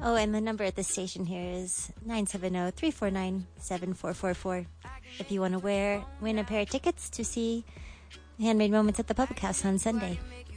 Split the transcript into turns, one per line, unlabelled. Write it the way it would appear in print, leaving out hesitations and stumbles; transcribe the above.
Oh, and the number at the station here is 970-349-7444. If you want to win a pair of tickets to see Handmade Moments at the Public House on Sunday.